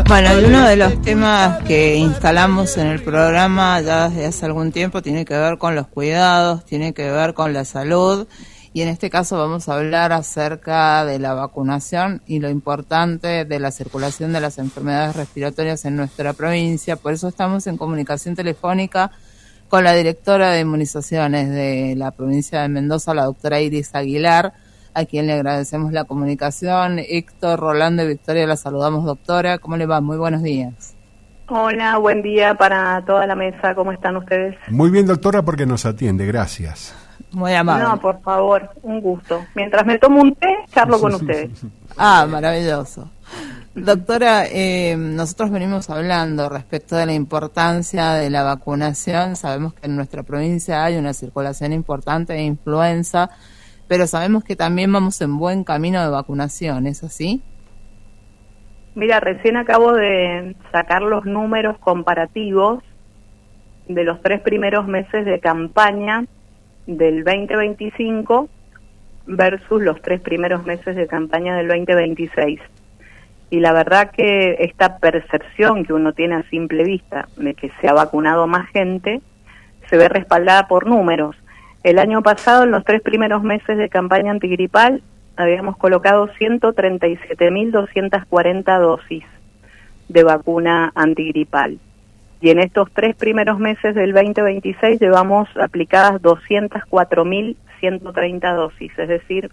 Bueno, y uno de los temas que instalamos en el programa ya desde hace algún tiempo tiene que ver con los cuidados, tiene que ver con la salud, y en este caso vamos a hablar acerca de la vacunación y lo importante de la circulación de las enfermedades respiratorias en nuestra provincia. Por eso estamos en comunicación telefónica con la directora de inmunizaciones de la provincia de Mendoza, la doctora Iris Aguilar, a quien le agradecemos la comunicación. Héctor, Rolando y Victoria, la saludamos, doctora. ¿Cómo le va? Muy buenos días. Hola, buen día para toda la mesa. ¿Cómo están ustedes? Muy bien, doctora, porque nos atiende. Gracias. Muy amable. No, por favor, un gusto. Mientras me tomo un té, charlo con ustedes. Ah, maravilloso. Doctora, nosotros venimos hablando respecto de la importancia de la vacunación. Sabemos que en nuestra provincia hay una circulación importante de influenza, pero sabemos que también vamos en buen camino de vacunación, ¿es así? Mira, recién acabo de sacar los números comparativos de los 3 primeros meses de campaña del 2025 versus los 3 primeros meses de campaña del 2026. Y la verdad que esta percepción que uno tiene a simple vista de que se ha vacunado más gente se ve respaldada por números. El año pasado, en los 3 primeros meses de campaña antigripal, habíamos colocado 137.240 dosis de vacuna antigripal. Y en estos 3 primeros meses del 2026 llevamos aplicadas 204.130 dosis, es decir,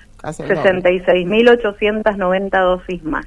66.890 dosis más.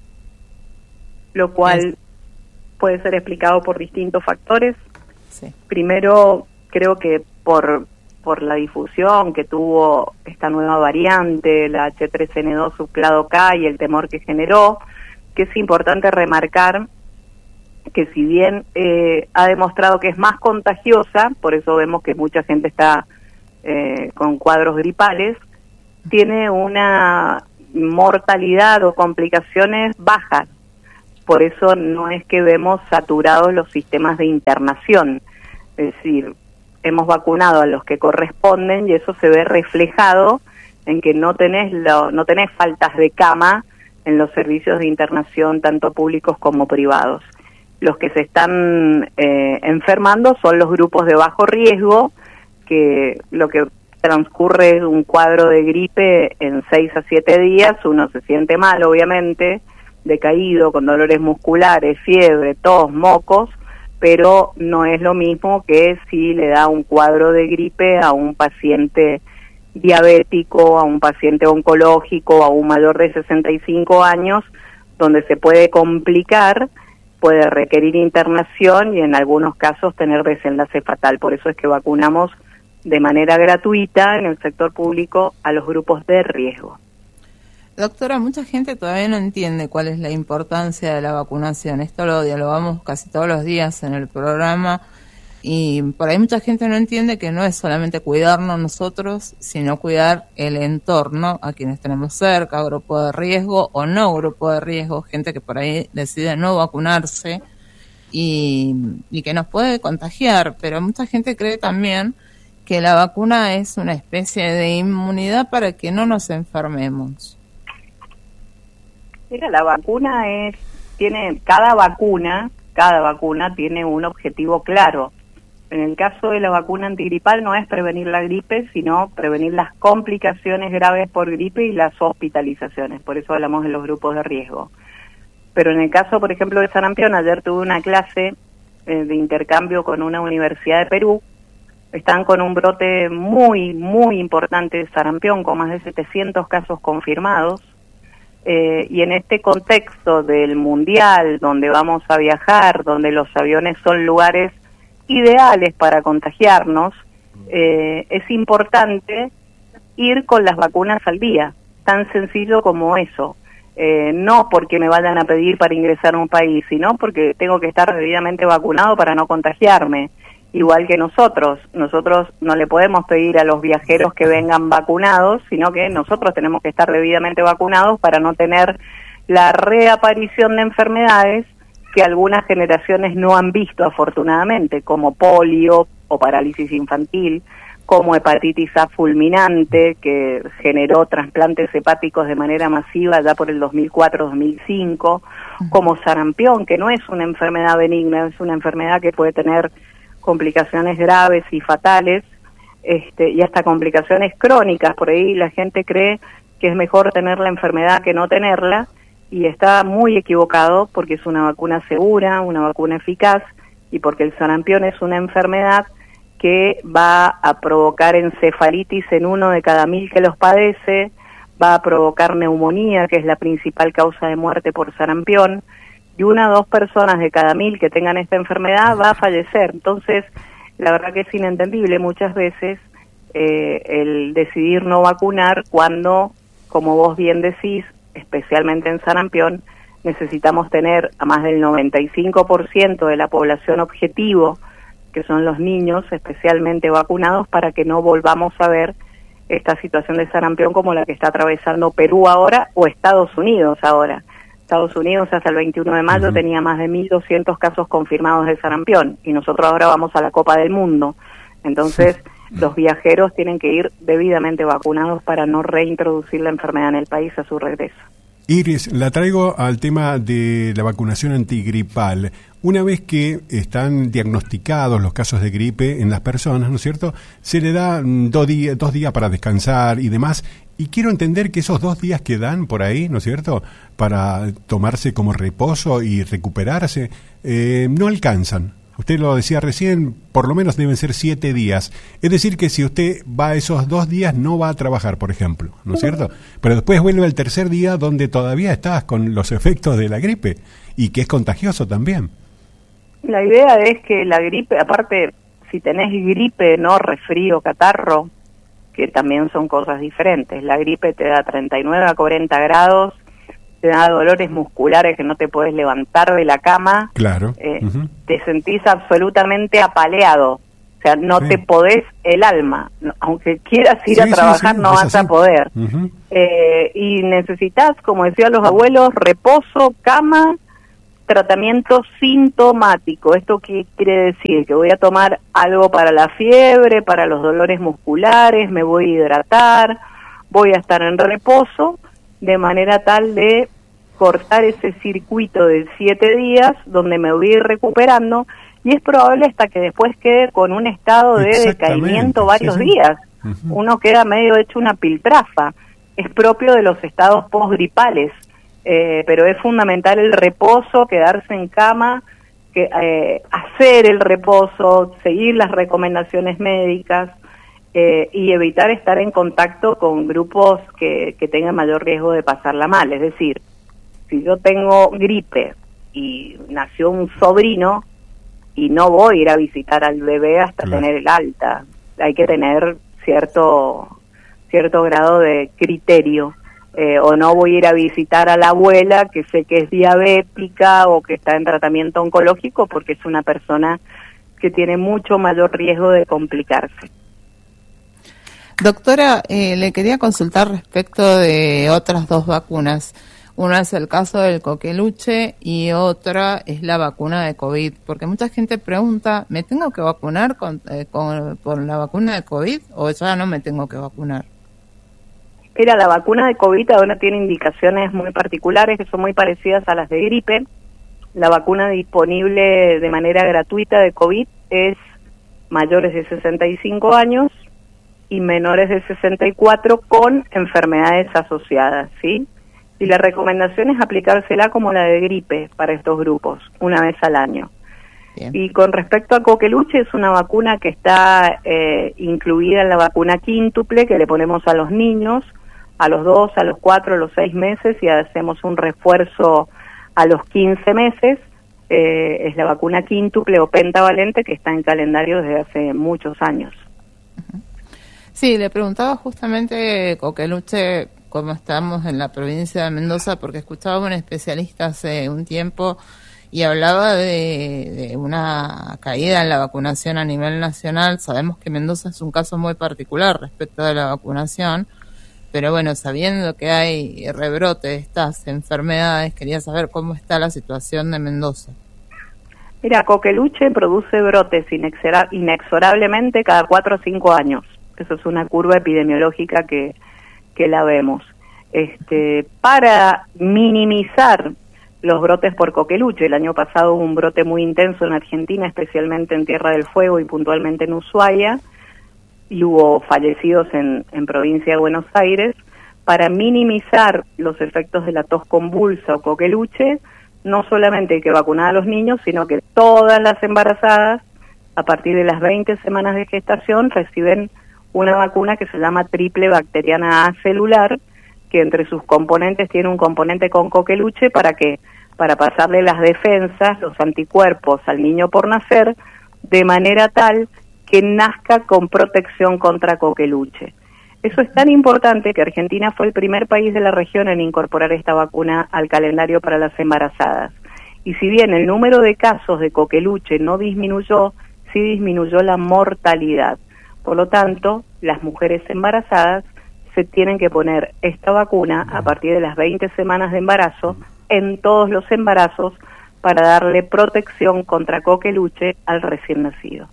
Lo cual puede ser explicado por distintos factores. Sí. Primero, creo que por la difusión que tuvo esta nueva variante, la H3N2 subclado K, y el temor que generó, que es importante remarcar que si bien ha demostrado que es más contagiosa, por eso vemos que mucha gente está con cuadros gripales, tiene una mortalidad o complicaciones bajas. Por eso no es que vemos saturados los sistemas de internación. Es decir, hemos vacunado a los que corresponden y eso se ve reflejado en que no tenés faltas de cama en los servicios de internación, tanto públicos como privados. Los que se están enfermando son los grupos de bajo riesgo, que lo que transcurre es un cuadro de gripe en 6 a 7 días, uno se siente mal, obviamente, decaído, con dolores musculares, fiebre, tos, mocos, pero no es lo mismo que si le da un cuadro de gripe a un paciente diabético, a un paciente oncológico, a un mayor de 65 años, donde se puede complicar, puede requerir internación y en algunos casos tener desenlace fatal. Por eso es que vacunamos de manera gratuita en el sector público a los grupos de riesgo. Doctora, mucha gente todavía no entiende cuál es la importancia de la vacunación. Esto lo dialogamos casi todos los días en el programa y por ahí mucha gente no entiende que no es solamente cuidarnos nosotros, sino cuidar el entorno, a quienes tenemos cerca, grupo de riesgo o no grupo de riesgo, gente que por ahí decide no vacunarse y que nos puede contagiar, pero mucha gente cree también que la vacuna es una especie de inmunidad para que no nos enfermemos. Mira, la vacuna cada vacuna tiene un objetivo claro. En el caso de la vacuna antigripal no es prevenir la gripe, sino prevenir las complicaciones graves por gripe y las hospitalizaciones. Por eso hablamos de los grupos de riesgo. Pero en el caso, por ejemplo, de sarampión, ayer tuve una clase de intercambio con una universidad de Perú. Están con un brote muy, muy importante de sarampión, con más de 700 casos confirmados. Y en este contexto del mundial, donde vamos a viajar, donde los aviones son lugares ideales para contagiarnos, es importante ir con las vacunas al día, tan sencillo como eso. No porque me vayan a pedir para ingresar a un país, sino porque tengo que estar debidamente vacunado para no contagiarme. Igual que nosotros no le podemos pedir a los viajeros que vengan vacunados, sino que nosotros tenemos que estar debidamente vacunados para no tener la reaparición de enfermedades que algunas generaciones no han visto afortunadamente, como polio o parálisis infantil, como hepatitis A fulminante, que generó trasplantes hepáticos de manera masiva ya por el 2004-2005, como sarampión, que no es una enfermedad benigna, es una enfermedad que puede tener complicaciones graves y fatales, y hasta complicaciones crónicas. Por ahí la gente cree que es mejor tener la enfermedad que no tenerla, y está muy equivocado, porque es una vacuna segura, una vacuna eficaz, y porque el sarampión es una enfermedad que va a provocar encefalitis en 1 de cada 1000 que los padece, va a provocar neumonía, que es la principal causa de muerte por sarampión, y 1 o 2 personas de cada 1000 que tengan esta enfermedad va a fallecer. Entonces, la verdad que es inentendible muchas veces el decidir no vacunar cuando, como vos bien decís, especialmente en sarampión, necesitamos tener a más del 95% de la población objetivo, que son los niños, especialmente vacunados, para que no volvamos a ver esta situación de sarampión como la que está atravesando Perú ahora o Estados Unidos ahora. Estados Unidos hasta el 21 de mayo tenía más de 1.200 casos confirmados de sarampión, y nosotros ahora vamos a la Copa del Mundo. Entonces, los viajeros tienen que ir debidamente vacunados para no reintroducir la enfermedad en el país a su regreso. Iris, la traigo al tema de la vacunación antigripal. Una vez que están diagnosticados los casos de gripe en las personas, ¿no es cierto?, se le da 2 días para descansar y demás. Y quiero entender que esos 2 días que dan por ahí, ¿no es cierto?, para tomarse como reposo y recuperarse, no alcanzan. Usted lo decía recién, por lo menos deben ser 7 días. Es decir, que si usted va esos 2 días no va a trabajar, por ejemplo, ¿no es cierto? Pero después vuelve al tercer día donde todavía estás con los efectos de la gripe y que es contagioso también. La idea es que la gripe, aparte, si tenés gripe, no resfrío, catarro, que también son cosas diferentes. La gripe te da 39 a 40 grados, te da dolores musculares que no te podés levantar de la cama. Claro. Te sentís absolutamente apaleado. O sea, no te podés el alma. Aunque quieras ir a trabajar, no vas a poder. Y necesitas, como decían los abuelos, reposo, cama, tratamiento sintomático. ¿Esto qué quiere decir? Que voy a tomar algo para la fiebre, para los dolores musculares, me voy a hidratar, voy a estar en reposo, de manera tal de cortar ese circuito de 7 días donde me voy a ir recuperando, y es probable hasta que después quede con un estado de decaimiento varios días. Uno queda medio hecho una piltrafa. Es propio de los estados postgripales, pero es fundamental el reposo, quedarse en cama, hacer el reposo, seguir las recomendaciones médicas, y evitar estar en contacto con grupos que tengan mayor riesgo de pasarla mal. Es decir, si yo tengo gripe y nació un sobrino, y no voy a ir a visitar al bebé hasta tener el alta, hay que tener cierto grado de criterio, o no voy a ir a visitar a la abuela que sé que es diabética o que está en tratamiento oncológico, porque es una persona que tiene mucho mayor riesgo de complicarse. Doctora, le quería consultar respecto de otras 2 vacunas. Una es el caso del coqueluche y otra es la vacuna de COVID, porque mucha gente pregunta, ¿me tengo que vacunar por la vacuna de COVID o ya no me tengo que vacunar? Mira, la vacuna de COVID ahora tiene indicaciones muy particulares que son muy parecidas a las de gripe. La vacuna disponible de manera gratuita de COVID es mayores de 65 años y menores de 64 con enfermedades asociadas, ¿sí? Y la recomendación es aplicársela como la de gripe para estos grupos, una vez al año. Bien. Y con respecto a coqueluche, es una vacuna que está incluida en la vacuna quíntuple que le ponemos a los niños, a los 2, a los 4, a los 6 meses, y hacemos un refuerzo a los 15 meses. Es la vacuna quíntuple o pentavalente que está en calendario desde hace muchos años. Sí, le preguntaba justamente, coqueluche, cómo estamos en la provincia de Mendoza, porque escuchaba a un especialista hace un tiempo y hablaba de una caída en la vacunación a nivel nacional. Sabemos que Mendoza es un caso muy particular respecto a la vacunación, pero bueno, sabiendo que hay rebrote de estas enfermedades, quería saber cómo está la situación de Mendoza. Mira, coqueluche produce brotes inexorablemente cada 4 o 5 años. Eso es una curva epidemiológica que la vemos. Para minimizar los brotes por coqueluche. El año pasado hubo un brote muy intenso en Argentina, especialmente en Tierra del Fuego y puntualmente en Ushuaia, y hubo fallecidos en provincia de Buenos Aires. Para minimizar los efectos de la tos convulsa o coqueluche, no solamente hay que vacunar a los niños, sino que todas las embarazadas, a partir de las 20 semanas de gestación, reciben una vacuna que se llama triple bacteriana A celular, que entre sus componentes tiene un componente con coqueluche para pasarle las defensas, los anticuerpos al niño por nacer, de manera tal que nazca con protección contra coqueluche. Eso es tan importante que Argentina fue el primer país de la región en incorporar esta vacuna al calendario para las embarazadas. Y si bien el número de casos de coqueluche no disminuyó, sí disminuyó la mortalidad. Por lo tanto, las mujeres embarazadas se tienen que poner esta vacuna a partir de las 20 semanas de embarazo en todos los embarazos para darle protección contra coqueluche al recién nacido.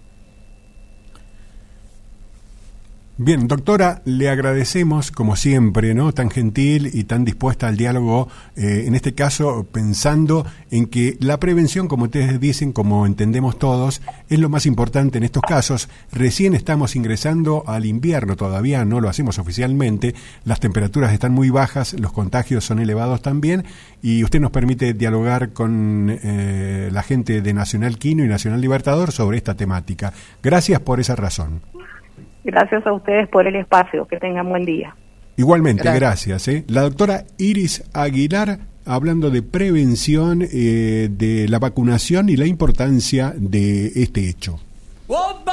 Bien, doctora, le agradecemos, como siempre, ¿no? Tan gentil y tan dispuesta al diálogo, en este caso pensando en que la prevención, como ustedes dicen, como entendemos todos, es lo más importante en estos casos. Recién estamos ingresando al invierno, todavía no lo hacemos oficialmente, las temperaturas están muy bajas, los contagios son elevados también, y usted nos permite dialogar con la gente de Nacional Quino y Nacional Libertador sobre esta temática. Gracias por esa razón. Gracias a ustedes por el espacio. Que tengan buen día. Igualmente, gracias. La doctora Iris Aguilar, hablando de prevención, de la vacunación y la importancia de este hecho.